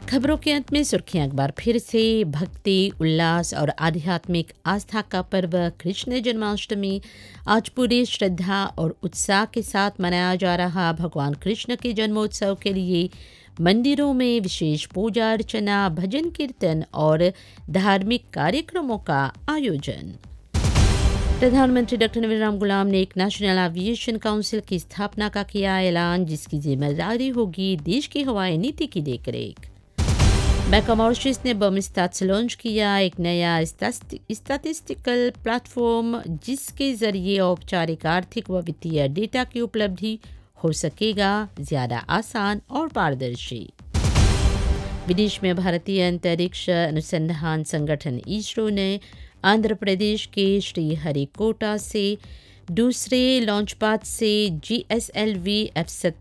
खबरों के अंत में सुर्खियां एक बार फिर से। भक्ति, उल्लास और आध्यात्मिक आस्था का पर्व कृष्ण जन्माष्टमी आज पूरी श्रद्धा और उत्साह के साथ मनाया जा रहा। भगवान कृष्ण के जन्मोत्सव के लिए मंदिरों में विशेष पूजा अर्चना, भजन कीर्तन और धार्मिक कार्यक्रमों का आयोजन। प्रधानमंत्री डॉक्टर नवीन राम गुलाम ने एक नेशनल एविएशन काउंसिल की स्थापना का किया ऐलान, जिसकी जिम्मेदारी होगी देश की हवाई नीति की देखरेख। बैंक मॉरिशस ने बर्मिस्टाट से लॉन्च किया एक नया स्टैटिस्टिकल प्लेटफॉर्म, जिसके जरिए औपचारिक आर्थिक व वित्तीय डेटा की उपलब्धि हो सकेगा ज़्यादा आसान और पारदर्शी। विदेश में भारतीय अंतरिक्ष अनुसंधान संगठन इसरो ने आंध्र प्रदेश के श्रीहरिकोटा से दूसरे लॉन्च पैड से GSLV F-17